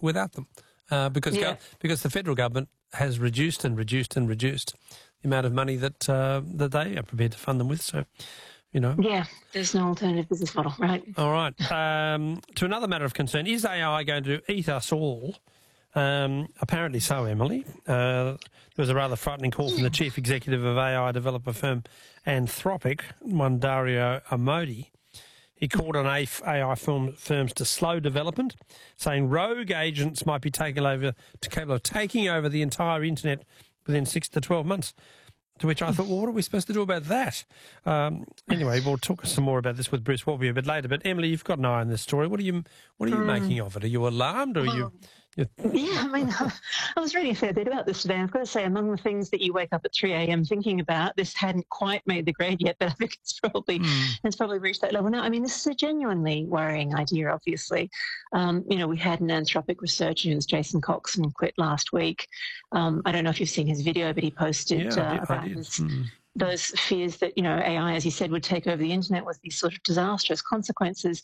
without them because the federal government has reduced the amount of money that they are prepared to fund them with. So, Yeah, there's no alternative business model, right? All right. To another matter of concern, is AI going to eat us all? Apparently so, Emily. There was a rather frightening call from the chief executive of AI developer firm Anthropic, one Dario Amodei. He called on AI firms to slow development, saying rogue agents might be capable of taking over the entire internet within 6 to 12 months. To which I thought, well, what are we supposed to do about that? Anyway, we'll talk some more about this with Bruce Walby a bit later. But Emily, you've got an eye on this story. What are you making of it? Are you alarmed, or are you? Yeah, I mean, I was reading a fair bit about this today. I've got to say, among the things that you wake up at 3 a.m. thinking about, this hadn't quite made the grade yet, but I think it's probably reached that level now. I mean, this is a genuinely worrying idea, obviously. We had an Anthropic researcher, who was Jason Cox, and quit last week. I don't know if you've seen his video, but he posted about those fears that, AI, as he said, would take over the internet with these sort of disastrous consequences.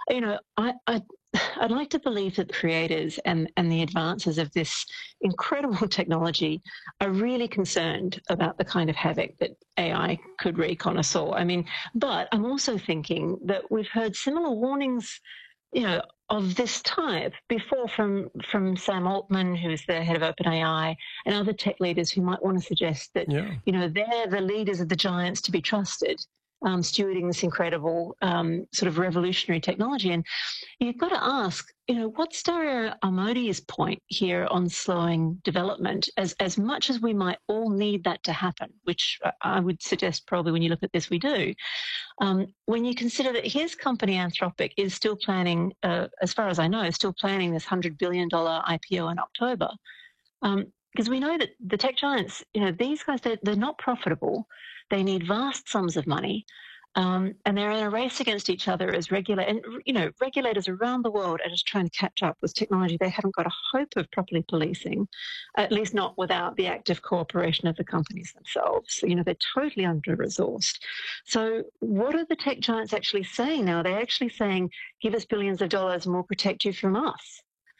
I'd like to believe that the creators and the advances of this incredible technology are really concerned about the kind of havoc that AI could wreak on us all. I mean, but I'm also thinking that we've heard similar warnings, of this type before from Sam Altman, who is the head of OpenAI, and other tech leaders who might want to suggest that, they're the leaders of the giants to be trusted, stewarding this incredible sort of revolutionary technology. And you've got to ask, what's Dario Amodei's point here on slowing development, as much as we might all need that to happen, which I would suggest probably when you look at this we do. When you consider that his company, Anthropic, is still planning, as far as I know, this $100 billion IPO in October. Because we know that the tech giants, these guys, they're not profitable. They need vast sums of money. And they're in a race against each other as regulators around the world are just trying to catch up with technology they haven't got a hope of properly policing, at least not without the active cooperation of the companies themselves. They're totally under-resourced. So what are the tech giants actually saying now? They're actually saying, give us billions of dollars and we'll protect you from us.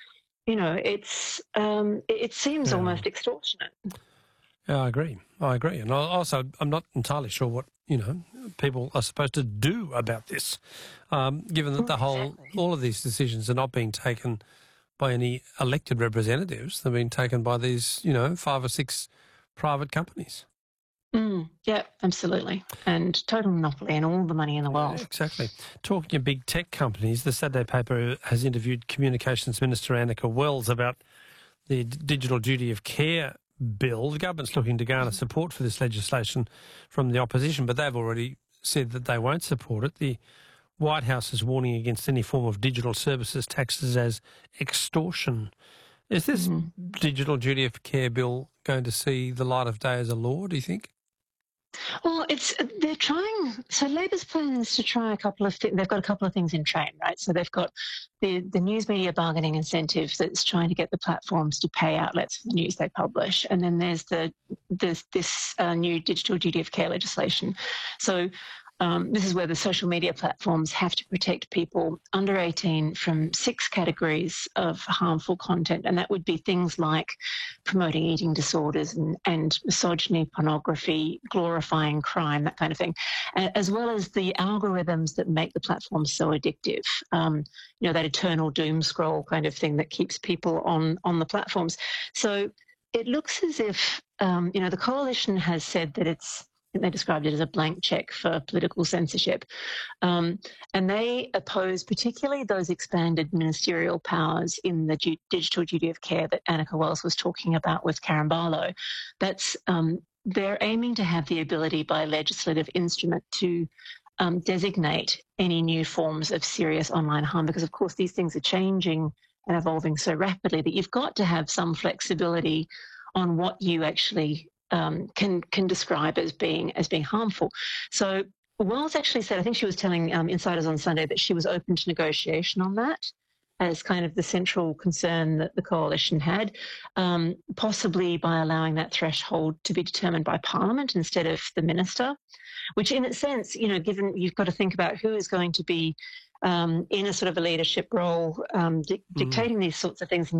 It seems almost extortionate. Yeah, I agree. And also, I'm not entirely sure what, people are supposed to do about this, given that all of these decisions are not being taken by any elected representatives. They're being taken by these, 5 or 6 private companies. Yeah, absolutely. And total monopoly and all the money in the world. Yeah, exactly. Talking of big tech companies, the Saturday paper has interviewed Communications Minister Annika Wells about the Digital Duty of Care bill. The government's looking to garner support for this legislation from the opposition, but they've already said that they won't support it. The White House is warning against any form of digital services taxes as extortion. Is this Digital Duty of Care bill going to see the light of day as a law, do you think? Well, they're trying. So Labor's plan is to try a couple of things. They've got a couple of things in train, right? So they've got the news media bargaining incentive that's trying to get the platforms to pay outlets for the news they publish, and then there's this new Digital Duty of Care legislation. So this is where the social media platforms have to protect people under 18 from 6 categories of harmful content, and that would be things like promoting eating disorders and misogyny, pornography, glorifying crime, that kind of thing, as well as the algorithms that make the platforms so addictive. That eternal doom scroll kind of thing that keeps people on the platforms. So it looks as if, the coalition has said that they described it as a blank check for political censorship. And they oppose particularly those expanded ministerial powers in the digital duty of care that Annika Wells was talking about with Karen Barlow. They're aiming to have the ability by legislative instrument to designate any new forms of serious online harm, because of course these things are changing and evolving so rapidly that you've got to have some flexibility on what you actually can describe as being harmful. So Wells actually said, I think she was telling Insiders on Sunday, that she was open to negotiation on that as kind of the central concern that the coalition had, possibly by allowing that threshold to be determined by Parliament instead of the minister, which in a sense, given you've got to think about who is going to be in a sort of a leadership role, dictating these sorts of things.